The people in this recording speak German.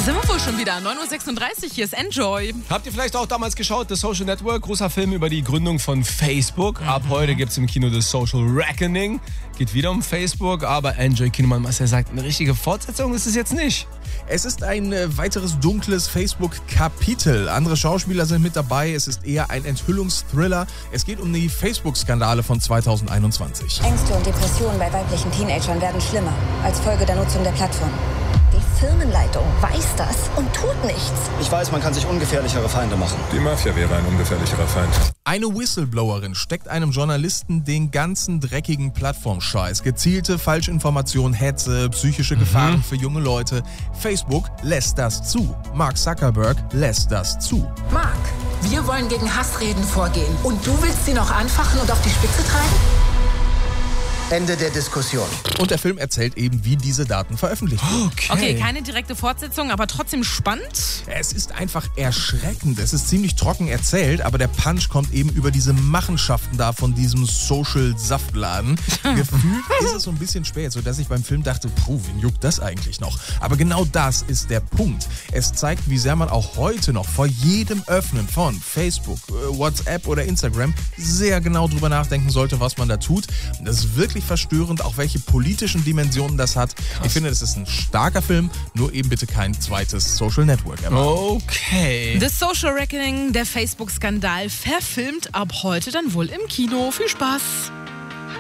Sind wir wohl schon wieder? 9.36 Uhr, hier ist Enjoy. Habt ihr vielleicht auch damals geschaut, The Social Network, großer Film über die Gründung von Facebook. Ab heute gibt's im Kino The Social Reckoning. Geht wieder um Facebook, aber Enjoy Kinoman, was er sagt, eine richtige Fortsetzung ist es jetzt nicht. Es ist ein weiteres dunkles Facebook-Kapitel. Andere Schauspieler sind mit dabei. Es ist eher ein Enthüllungsthriller. Es geht um die Facebook-Skandale von 2021. Ängste und Depressionen bei weiblichen Teenagern werden schlimmer als Folge der Nutzung der Plattform. Die Firmenleitung weiß das und tut nichts. Ich weiß, man kann sich ungefährlichere Feinde machen. Die Mafia wäre ein ungefährlicherer Feind. Eine Whistleblowerin steckt einem Journalisten den ganzen dreckigen Plattformscheiß. Gezielte Falschinformation, Hetze, psychische Gefahren für junge Leute. Facebook lässt das zu. Mark Zuckerberg lässt das zu. Mark, wir wollen gegen Hassreden vorgehen. Und du willst sie noch anfachen und auf die Spitze treiben? Ende der Diskussion. Und der Film erzählt eben, wie diese Daten veröffentlicht wurden. Okay, keine direkte Fortsetzung, aber trotzdem spannend. Es ist einfach erschreckend. Es ist ziemlich trocken erzählt, aber der Punch kommt eben über diese Machenschaften da von diesem Social-Saftladen. Gefühlt ist es so ein bisschen spät, sodass ich beim Film dachte, wen juckt das eigentlich noch? Aber genau das ist der Punkt. Es zeigt, wie sehr man auch heute noch vor jedem Öffnen von Facebook, WhatsApp oder Instagram sehr genau drüber nachdenken sollte, was man da tut. Das ist wirklich verstörend, auch welche politischen Dimensionen das hat. Ich finde, das ist ein starker Film, nur eben bitte kein zweites Social Network. Okay. The Social Reckoning, der Facebook-Skandal, verfilmt ab heute dann wohl im Kino. Viel Spaß!